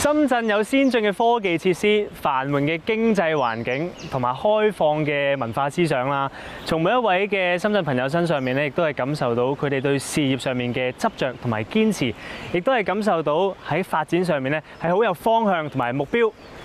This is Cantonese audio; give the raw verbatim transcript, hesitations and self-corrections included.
深圳有先進嘅科技設施、繁榮嘅經濟環境同埋開放嘅文化思想啦。從每一位嘅深圳朋友身上面咧，亦都係感受到佢哋對事業上面嘅執着同埋堅持，亦都係感受到喺發展上面咧係好有方向同埋目標。